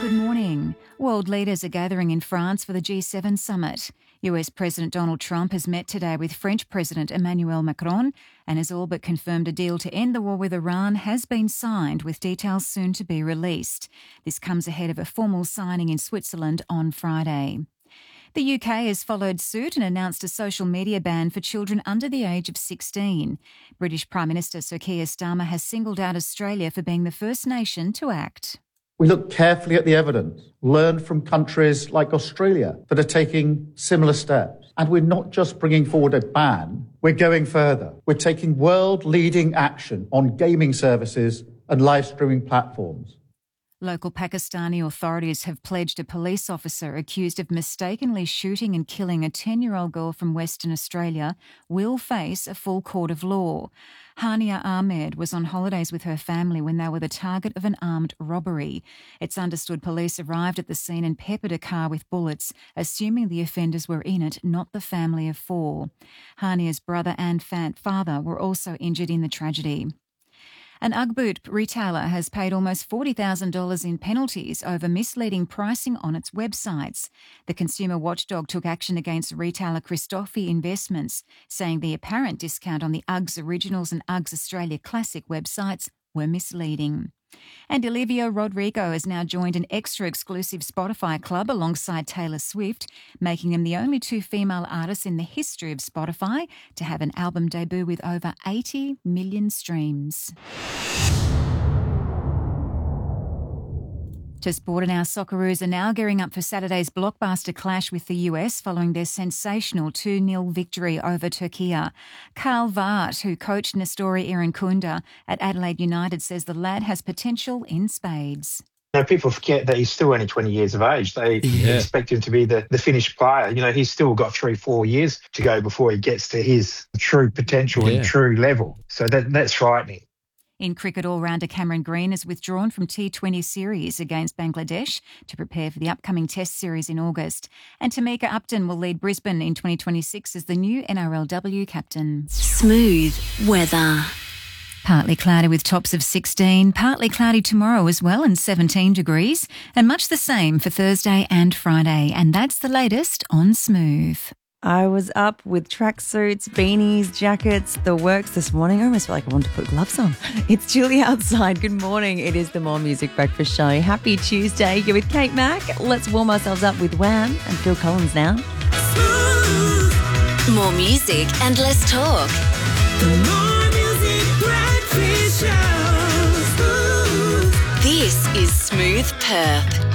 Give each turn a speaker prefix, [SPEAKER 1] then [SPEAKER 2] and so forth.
[SPEAKER 1] Good morning. World leaders are gathering in France for the G7 summit. US President Donald Trump has met today with French President Emmanuel Macron and has all but confirmed a deal to end the war with Iran has been signed, with details soon to be released. This comes ahead of a formal signing in Switzerland on Friday. The UK has followed suit and announced a social media ban for children under the age of 16. British Prime Minister Sir Keir Starmer has singled out Australia for being the first nation to act.
[SPEAKER 2] We look carefully at the evidence, learn from countries like Australia that are taking similar steps. And we're not just bringing forward a ban, we're going further. We're taking world-leading action on gaming services and live streaming platforms.
[SPEAKER 1] Local Pakistani authorities have pledged a police officer accused of mistakenly shooting and killing a 10-year-old girl from Western Australia will face a full court of law. Hania Ahmed was on holidays with her family when they were the target of an armed robbery. It's understood police arrived at the scene and peppered a car with bullets, assuming the offenders were in it, not the family of four. Hania's brother and father were also injured in the tragedy. An UGG boot retailer has paid almost $40,000 in penalties over misleading pricing on its websites. The consumer watchdog took action against retailer Christoffi Investments, saying the apparent discount on the UGG's Originals and UGG's Australia Classic websites were misleading. And Olivia Rodrigo has now joined an extra-exclusive Spotify club alongside Taylor Swift, making them the only two female artists in the history of Spotify to have an album debut with over 80 million streams. To sport, and our Socceroos are now gearing up for Saturday's blockbuster clash with the US following their sensational 2-0 victory over Turkey. Karl Vart, who coached Nestori Irankunda at Adelaide United, says the lad has potential in spades.
[SPEAKER 3] You know, people forget that he's still only 20 years of age. They expect him to be the finished player. You know, he's still got 3-4 years to go before he gets to his true potential and true level. So that's frightening.
[SPEAKER 1] In cricket, all-rounder Cameron Green has withdrawn from T20 series against Bangladesh to prepare for the upcoming Test series in August. And Tamika Upton will lead Brisbane in 2026 as the new NRLW captain.
[SPEAKER 4] Smooth weather.
[SPEAKER 1] Partly cloudy with tops of 16, partly cloudy tomorrow as well and 17 degrees, and much the same for Thursday and Friday. And that's the latest on Smooth.
[SPEAKER 5] I was up with tracksuits, beanies, jackets, the works this morning. I almost feel like I want to put gloves on. It's chilly outside. Good morning. It is the More Music Breakfast Show. Happy Tuesday. You're with Kate Mack. Let's warm ourselves up with Wham and Phil Collins now.
[SPEAKER 4] More music and less talk.
[SPEAKER 6] The More Music Breakfast Show.
[SPEAKER 4] This is Smooth Perth.